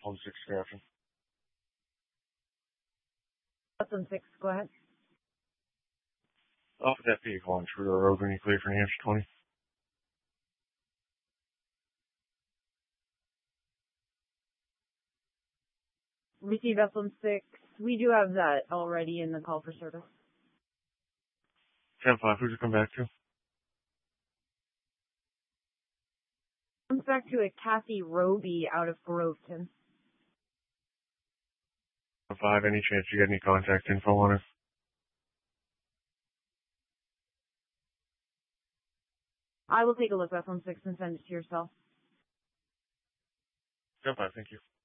Home 6 staffing. Bethlehem 6, go ahead. Off of that vehicle on Trudeau Road when you clear for New Hampshire 20. Receive Bethlehem 6. We do have that already in the call for service. 10-5, who's it come back to? Comes back to a Kathy Roby out of Groveton. 5, any chance you got any contact info on her? I will take a look at Bethlehem 6 and send it to yourself. 10-5, thank you.